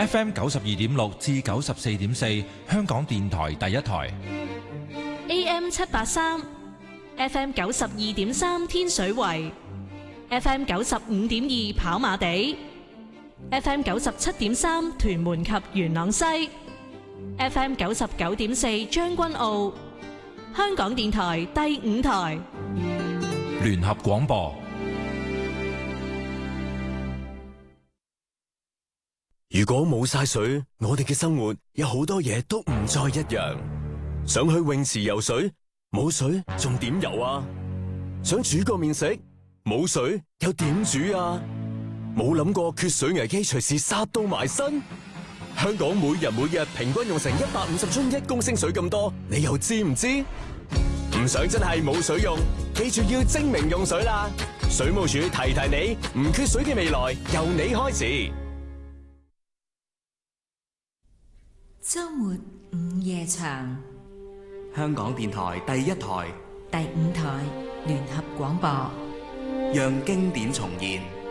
FM 92.6至94.4，香港電台第一台。 AM 783 FM 92.3天水圍 FM 95.2跑馬地 FM 97.3屯門及元朗西 FM 99.4將軍澳香港電台第五台聯合廣播。 如果冇晒水，我哋嘅生活有好多嘢都唔再一樣。想去泳池游水，冇水仲點游啊？想煮個麵食，冇水又點煮啊？冇諗過缺水危機隨時殺到埋身。香港每日平均用成150樽1公升水咁多，你又知唔知？唔想真係冇水用，記住要精明用水啦！水務署提你，唔缺水嘅未來由你開始。 周末午夜場， 香港電台第一台、 第五台聯合廣播， 讓經典重現。